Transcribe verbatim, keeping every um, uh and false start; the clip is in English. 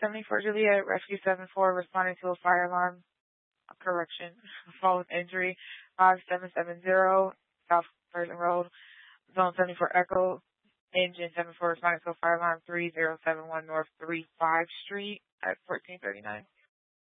seventy-four Juliet, Rescue seven four, responding to a fire alarm, correction, fall with injury, five seven seven zero, South Persian Road, Zone seventy-four Echo, Engine seven four, responding to a fire alarm, three zero seven one North thirty-fifth Street at fourteen thirty-nine.